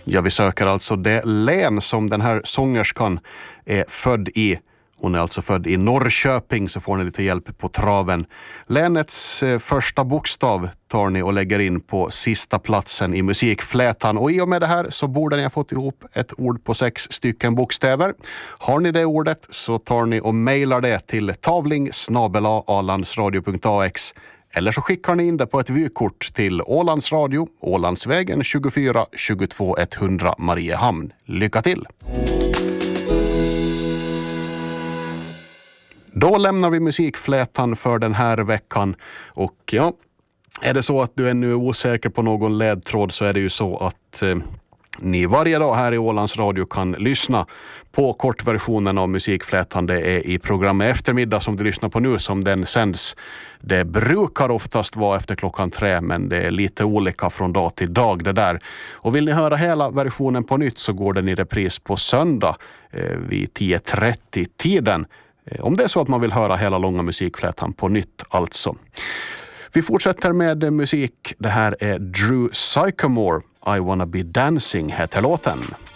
Ja, vi söker alltså det län som den här sångerskan är född i. Hon är alltså född i Norrköping, så får ni lite hjälp på traven. Länets första bokstav tar ni och lägger in på sista platsen i musikflätan. Och i och med det här så borde ni ha fått ihop ett ord på 6 stycken bokstäver. Har ni det ordet så tar ni och mejlar det till tavling@alandsradio.ax. Eller så skickar ni in det på ett vykort till Ålands Radio, Ålandsvägen 24 22 100 Mariehamn. Lycka till! Då lämnar vi musikflätan för den här veckan. Och ja, är det så att du ännu är osäker på någon ledtråd så är det ju så att ni varje dag här i Ålands Radio kan lyssna på kortversionen av musikflätan. Det är i programmet Eftermiddag som du lyssnar på nu som den sänds. Det brukar oftast vara efter klockan 3, men det är lite olika från dag till dag det där. Och vill ni höra hela versionen på nytt så går den i repris på söndag vid 10:30 tiden. Om det är så att man vill höra hela långa musikflätan på nytt alltså. Vi fortsätter med musik. Det här är Drew Sycamore. I wanna be dancing heter låten.